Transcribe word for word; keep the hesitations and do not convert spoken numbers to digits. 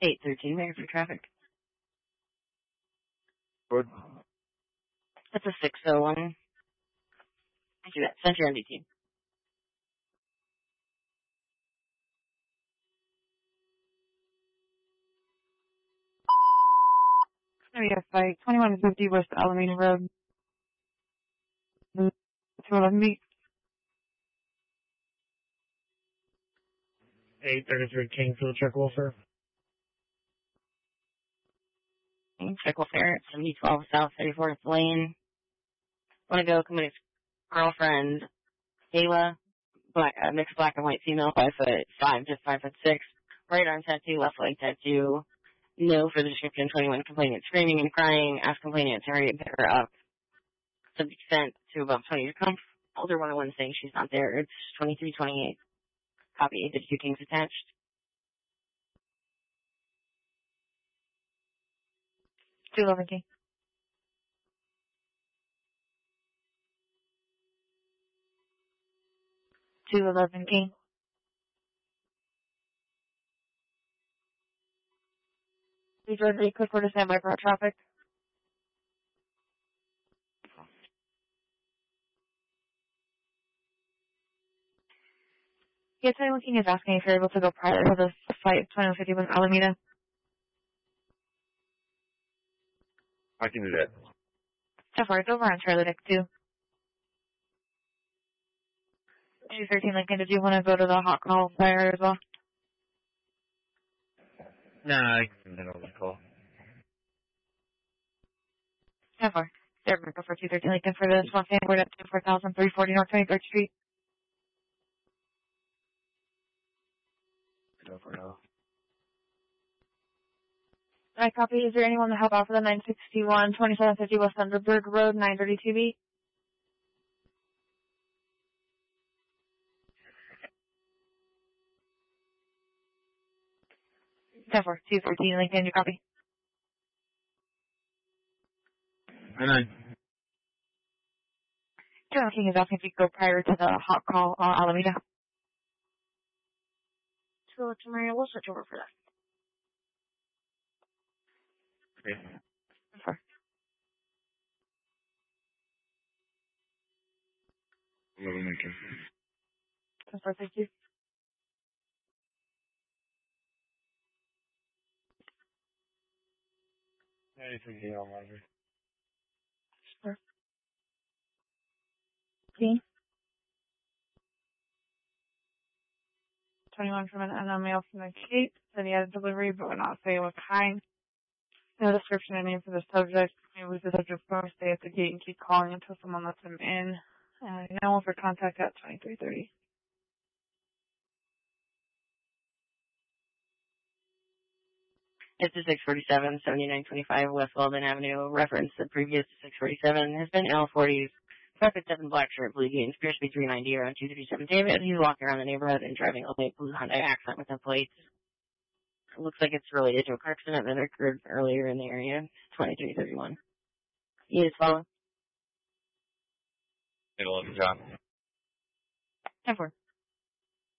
eight thirteen, there for traffic. Good. That's a six oh one. I see that. Center M D T. There you go, site twenty-one fifty West Alameda Road. two eleven B. eight thirty-three Kingsville, check welfare. Check welfare, seventy twelve South thirty-fourth Lane. Want to go come with his girlfriend, Kayla, black, uh, mixed black and white female, five foot five to five foot six. Right arm tattoo, left leg tattoo. No for the description, twenty-one complaining, screaming and crying. Ask complainant to hurry and pick her up. Subject sent to above twenty to come. Older one oh one saying she's not there. It's twenty-three twenty-eight. Copy, the two kings attached. two eleven King. two eleven King. Please ready quick for the standby for traffic. Yes, anyone King is asking if you're able to go prior to the flight twenty-one fifty with Alameda. I can do that. So far, it's over on Charlie Deck two. two thirteen Lincoln, did you want to go to the hot call fire as well? Nah, I can handle the call. So far. There we go for two thirteen Lincoln for this one. We're at four thousand three forty North twenty-third Street. Go for now. I copy. Is there anyone to help out for the nine sixty-one twenty-seven fifty West Thunderbird Road, nine thirty-two B? ten four, two fourteen Lincoln, you copy? And I... General King is asking if you could go prior to the hot call on Alameda. So, Maria, we'll switch over for that. Okay. ten four. eleven Lincoln. ten four, thank you. Anything you know, Marjorie. Sure. King? twenty-one from an unknown male from the Cape. Said he had a delivery, but would not say what kind. No description or name for the subject. Maybe leave the subject phone, stay at the gate, and keep calling until someone lets him in. Uh, no one for contact at twenty-three thirty. It's a six forty-seven, seventy-nine twenty-five West Weldon Avenue. Reference the previous six forty-seven has been L forties. Traffic seven black shirt, blue jeans, Pierce B three ninety around two thirty-seven David. He's walking around the neighborhood and driving a light blue Hyundai Accent with no plates. It looks like it's related to a car accident that occurred earlier in the area, twenty-three thirty-one. He is following. It'll John. ten four.